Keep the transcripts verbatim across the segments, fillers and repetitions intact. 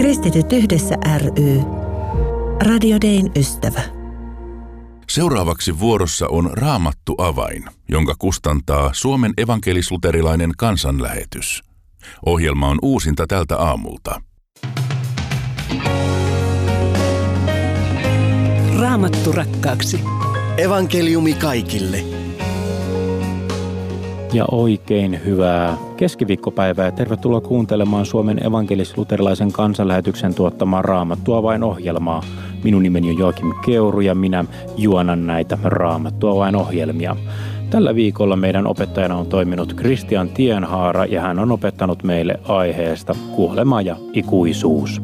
Kristityt yhdessä ry. Radio Dayn ystävä. Seuraavaksi vuorossa on Raamattu avain, jonka kustantaa Suomen evankelis-luterilainen kansanlähetys. Ohjelma on uusinta tältä aamulta. Raamattu rakkaaksi. Evankeliumi kaikille. Ja oikein hyvää keskiviikkopäivää ja tervetuloa kuuntelemaan Suomen evankelis-luterilaisen kansanlähetyksen tuottamaa Raamattu avain ohjelmaa. Minun nimeni on Joakim Keuru ja minä juonan näitä Raamattu avain ohjelmia. Tällä viikolla meidän opettajana on toiminut Kristian Tienhaara ja hän on opettanut meille aiheesta kuolema ja ikuisuus.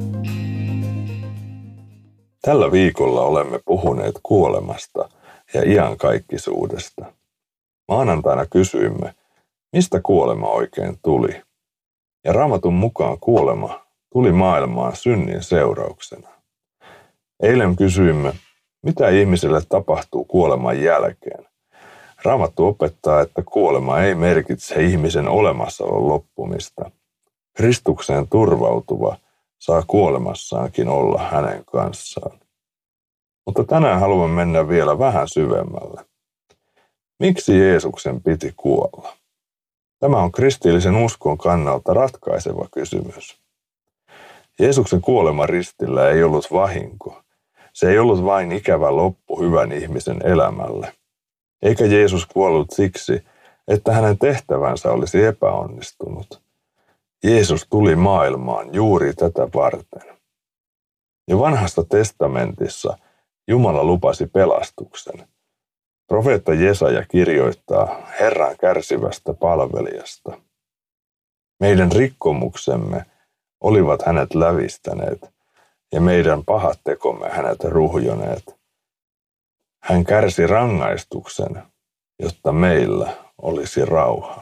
Tällä viikolla olemme puhuneet kuolemasta ja iankaikkisuudesta. Maanantaina kysyimme, mistä kuolema oikein tuli. Ja Raamatun mukaan kuolema tuli maailmaan synnin seurauksena. Eilen kysyimme, mitä ihmiselle tapahtuu kuoleman jälkeen. Raamattu opettaa, että kuolema ei merkitse ihmisen olemassaolon loppumista. Kristukseen turvautuva saa kuolemassaankin olla hänen kanssaan. Mutta tänään haluamme mennä vielä vähän syvemmälle. Miksi Jeesuksen piti kuolla? Tämä on kristillisen uskon kannalta ratkaiseva kysymys. Jeesuksen kuolema ristillä ei ollut vahinko. Se ei ollut vain ikävä loppu hyvän ihmisen elämälle. Eikä Jeesus kuollut siksi, että hänen tehtävänsä olisi epäonnistunut. Jeesus tuli maailmaan juuri tätä varten. Jo vanhassa testamentissa Jumala lupasi pelastuksen. Profeetta Jesaja kirjoittaa Herran kärsivästä palvelijasta. Meidän rikkomuksemme olivat hänet lävistäneet ja meidän pahat tekomme hänet ruhjoneet. Hän kärsi rangaistuksen, jotta meillä olisi rauha.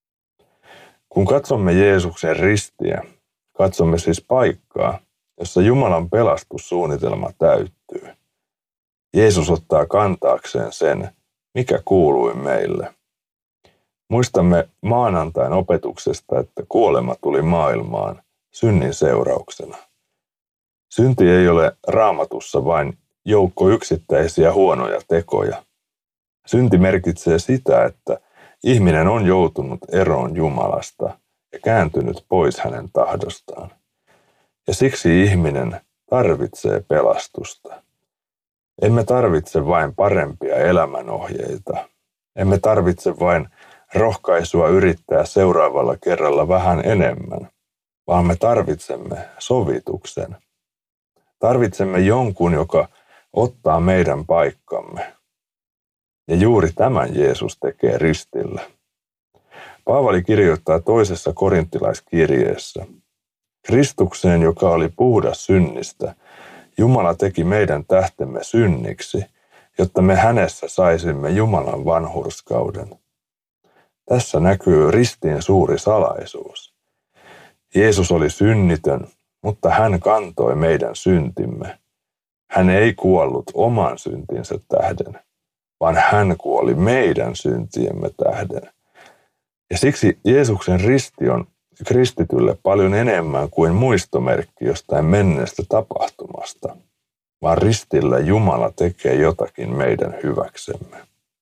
Kun katsomme Jeesuksen ristiä, katsomme siis paikkaa, jossa Jumalan pelastussuunnitelma täyttyy. Jeesus ottaa kantaakseen sen, mikä kuului meille. Muistamme maanantain opetuksesta, että kuolema tuli maailmaan synnin seurauksena. Synti ei ole Raamatussa vain joukko yksittäisiä huonoja tekoja. Synti merkitsee sitä, että ihminen on joutunut eroon Jumalasta ja kääntynyt pois hänen tahdostaan. Ja siksi ihminen tarvitsee pelastusta. Emme tarvitse vain parempia elämänohjeita. Emme tarvitse vain rohkaisua yrittää seuraavalla kerralla vähän enemmän, vaan me tarvitsemme sovituksen. Tarvitsemme jonkun, joka ottaa meidän paikkamme. Ja juuri tämän Jeesus tekee ristillä. Paavali kirjoittaa toisessa korinttilaiskirjeessä, Kristukseen, joka oli puhdas synnistä, Jumala teki meidän tähtemme synniksi, jotta me hänessä saisimme Jumalan vanhurskauden. Tässä näkyy ristin suuri salaisuus. Jeesus oli synnitön, mutta hän kantoi meidän syntimme. Hän ei kuollut oman syntinsä tähden, vaan hän kuoli meidän syntiemme tähden. Ja siksi Jeesuksen risti on kristitylle paljon enemmän kuin muistomerkki jostain menneestä tapahtumasta, vaan ristillä Jumala tekee jotakin meidän hyväksemme.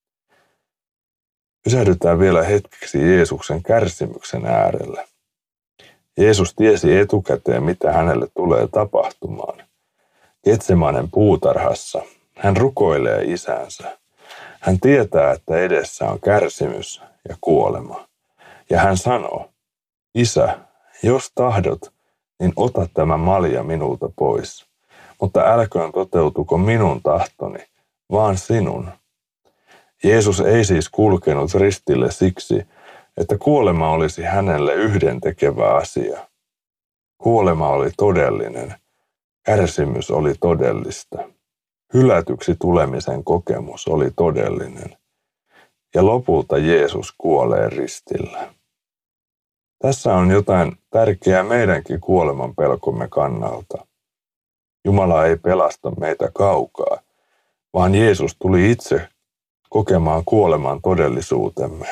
Pysähdytään vielä hetkeksi Jeesuksen kärsimyksen äärelle. Jeesus tiesi etukäteen, mitä hänelle tulee tapahtumaan. Getsemanen puutarhassa hän rukoilee isänsä. Hän tietää, että edessä on kärsimys ja kuolema. Ja hän sanoo, Isä, jos tahdot, niin ota tämä malja minulta pois. Mutta älköön toteutuko minun tahtoni, vaan sinun. Jeesus ei siis kulkenut ristille siksi, että kuolema olisi hänelle yhdentekevä asia. Kuolema oli todellinen, kärsimys oli todellista. Hylätyksi tulemisen kokemus oli todellinen. Ja lopulta Jeesus kuolee ristillä. Tässä on jotain tärkeää meidänkin kuoleman pelkomme kannalta. Jumala ei pelasta meitä kaukaa, vaan Jeesus tuli itse kokemaan kuoleman todellisuutemme.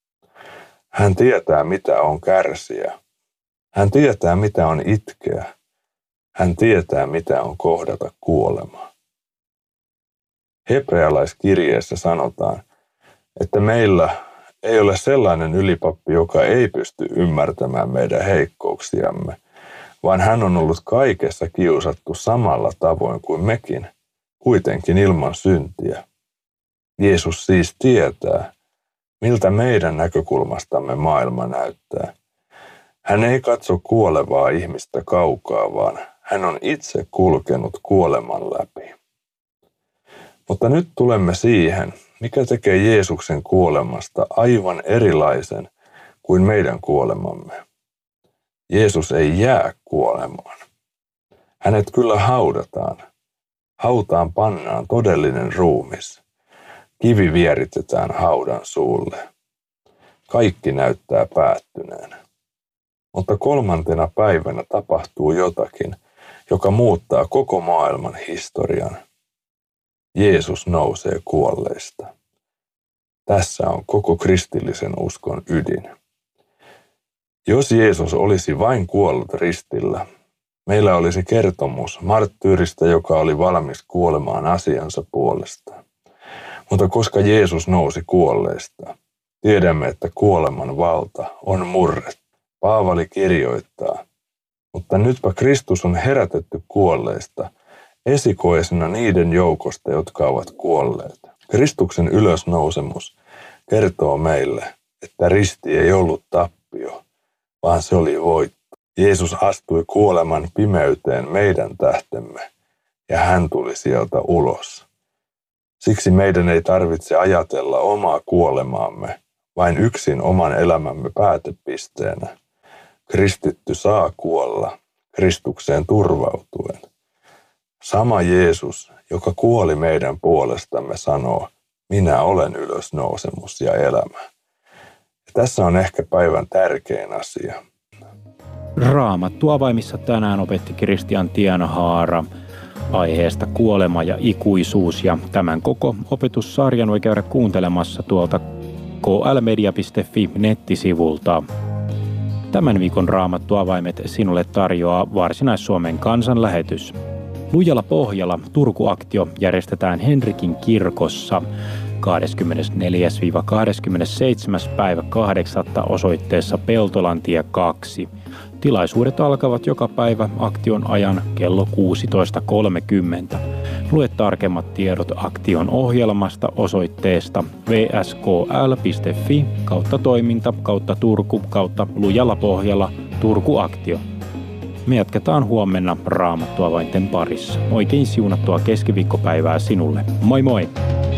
Hän tietää, mitä on kärsiä. Hän tietää, mitä on itkeä. Hän tietää, mitä on kohdata kuolema. Hebrealaiskirjeessä sanotaan, että meillä ei ole sellainen ylipappi, joka ei pysty ymmärtämään meidän heikkouksiamme, vaan hän on ollut kaikessa kiusattu samalla tavoin kuin mekin, kuitenkin ilman syntiä. Jeesus siis tietää, miltä meidän näkökulmastamme maailma näyttää. Hän ei katso kuolevaa ihmistä kaukaa, vaan hän on itse kulkenut kuoleman läpi. Mutta nyt tulemme siihen, mikä tekee Jeesuksen kuolemasta aivan erilaisen kuin meidän kuolemamme. Jeesus ei jää kuolemaan. Hänet kyllä haudataan. Hautaan pannaan todellinen ruumis. Kivi vieritetään haudan suulle. Kaikki näyttää päättyneen. Mutta kolmantena päivänä tapahtuu jotakin, joka muuttaa koko maailman historian. Jeesus nousee kuolleista. Tässä on koko kristillisen uskon ydin. Jos Jeesus olisi vain kuollut ristillä, meillä olisi kertomus marttyyristä, joka oli valmis kuolemaan asiansa puolesta. Mutta koska Jeesus nousi kuolleista, tiedämme, että kuoleman valta on murrettu. Paavali kirjoittaa, mutta nytpä Kristus on herätetty kuolleista, esikoisena niiden joukosta, jotka ovat kuolleet. Kristuksen ylösnousemus kertoo meille, että risti ei ollut tappio, vaan se oli voitto. Jeesus astui kuoleman pimeyteen meidän tähtemme, ja hän tuli sieltä ulos. Siksi meidän ei tarvitse ajatella omaa kuolemaamme, vain yksin oman elämämme päätepisteenä. Kristitty saa kuolla Kristukseen turvautuen. Sama Jeesus, joka kuoli meidän puolestamme, sanoo, minä olen ylösnousemus ja elämä. Ja tässä on ehkä päivän tärkein asia. Raamattu avaimissa tänään opetti Kristian Tienhaara aiheesta kuolema ja ikuisuus, ja tämän koko opetussarjan voi käydä kuuntelemassa tuolta k l media piste f i nettisivulta. Tämän viikon Raamattu avaimet sinulle tarjoaa Varsinais-Suomen kansanlähetys. Lujalla pohjalla Turku-aktio järjestetään Henrikin kirkossa kahdeskymmenesneljäs kahdeskymmenesseitsemäs päivä kahdeksatta osoitteessa Peltolantie kaksi. Tilaisuudet alkavat joka päivä aktion ajan kello kuusitoista kolmekymmentä. Lue tarkemmat tiedot aktion ohjelmasta osoitteesta vskl piste fi kautta toiminta kautta Turku kautta Lujalla pohjalla Turku-aktio. Me jatketaan huomenna Raamattuavainten parissa. Oikein siunattua keskiviikkopäivää sinulle. Moi moi!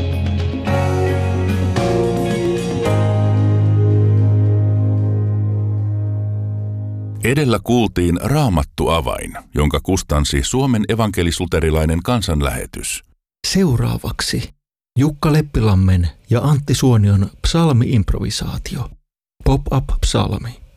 Edellä kuultiin Raamattuavain, jonka kustansi Suomen evankelis-luterilainen kansanlähetys. Seuraavaksi Jukka Leppilammen ja Antti Suonion psalmi-improvisaatio. Pop-up psalmi.